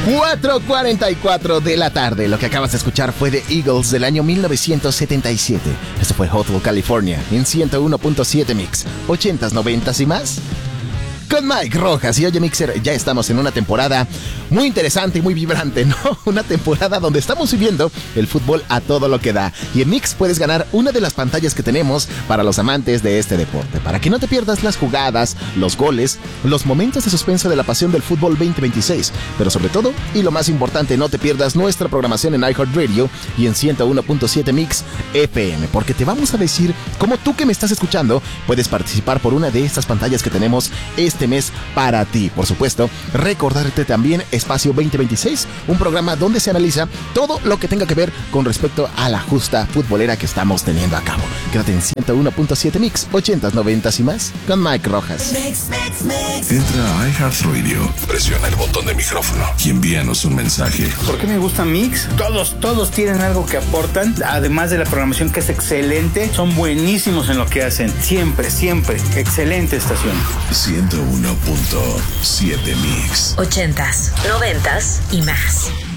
4:44 de la tarde. Lo que acabas de escuchar fue The Eagles del año 1977. Esto fue Hotel California en 101.7 Mix. 80s, 90s y más. Con Mike Rojas. Y oye, Mixer, ya estamos en una temporada muy interesante y muy vibrante, ¿no? Una temporada donde estamos viviendo el fútbol a todo lo que da. Y en Mix puedes ganar una de las pantallas que tenemos para los amantes de este deporte, para que no te pierdas las jugadas, los goles, los momentos de suspenso de la pasión del fútbol 2026. Pero sobre todo, y lo más importante, no te pierdas nuestra programación en iHeartRadio y en 101.7 Mix FM, porque te vamos a decir cómo tú que me estás escuchando puedes participar por una de estas pantallas que tenemos este mes para ti. Por supuesto, recordarte también Espacio 2026, un programa donde se analiza todo lo que tenga que ver con respecto a la justa futbolera que estamos teniendo a cabo. Quédate en 101.7 Mix, 80s, 90s y más, con Mike Rojas. Entra a iHeartRadio, presiona el botón de micrófono y envíanos un mensaje. ¿Por qué me gusta Mix? Todos tienen algo que aportan, además de la programación que es excelente, son buenísimos en lo que hacen. Siempre, excelente estación. 101.7 Mix. 80s, 90s y más.